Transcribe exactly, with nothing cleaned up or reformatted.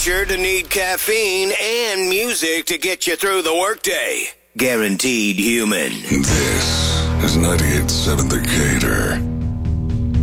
sure to need caffeine and music to get you through the workday. Guaranteed human. This is ninety-eight point seven The Gator.